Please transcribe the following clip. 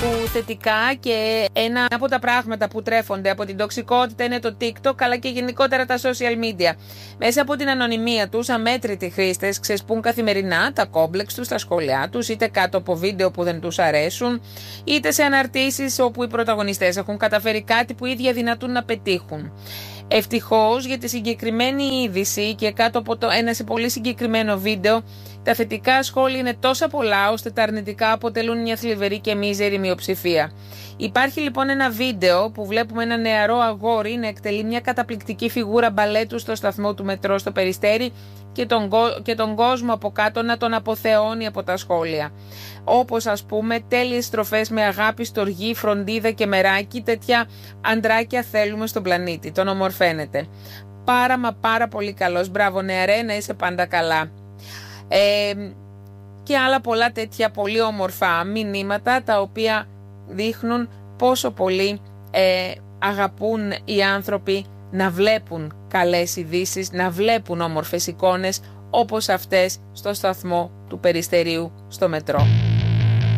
που θετικά, και ένα από τα πράγματα που τρέφονται από την τοξικότητα είναι το TikTok, αλλά και γενικότερα τα social media. Μέσα από την ανωνυμία τους, αμέτρητοι χρήστες ξεσπούν καθημερινά τα κόμπλεξ τους, τα σχόλιά τους, είτε κάτω από βίντεο που δεν τους αρέσουν, είτε σε αναρτήσεις όπου οι πρωταγωνιστές έχουν καταφέρει κάτι που οι ίδιοι αδυνατούν να πετύχουν. Ευτυχώς για τη συγκεκριμένη είδηση και κάτω από ένα σε πολύ συγκεκριμένο βίντεο, τα θετικά σχόλια είναι τόσα πολλά ώστε τα αρνητικά αποτελούν μια θλιβερή και μίζερη μειοψηφία. Υπάρχει λοιπόν ένα βίντεο που βλέπουμε ένα νεαρό αγόρι να εκτελεί μια καταπληκτική φιγούρα μπαλέτου στο σταθμό του μετρό στο Περιστέρι και τον κόσμο από κάτω να τον αποθεώνει από τα σχόλια. Όπως ας πούμε τέλειες στροφές με αγάπη, στοργή, φροντίδα και μεράκι, τέτοια αντράκια θέλουμε στον πλανήτη, τον ομορφαίνεται. Πάρα πολύ καλός, μπράβο νεαρέ, να είσαι πάντα καλά. Και άλλα πολλά τέτοια πολύ όμορφα μηνύματα, τα οποία δείχνουν πόσο πολύ αγαπούν οι άνθρωποι να βλέπουν καλές ειδήσεις, να βλέπουν όμορφες εικόνες όπως αυτές στο σταθμό του Περιστερίου στο μετρό.